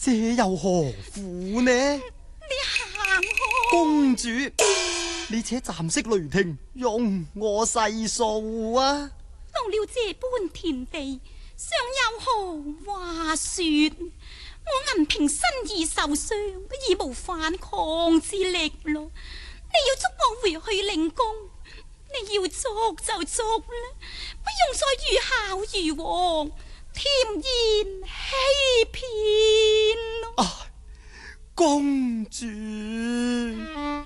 這又何苦呢？ 你行開！ 公主，你且暫息雷霆，容我細數啊！ 到了這般田地，尚有何話說？我銀萍身已受傷，已無反抗之力咯。你要捉我回去領功，你要捉就捉啦，不用再如孝如王，甜言欺騙咯。 公主。